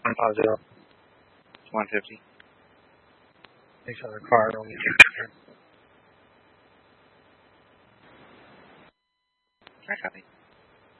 150. It's 150. Makes another card. Only I copy.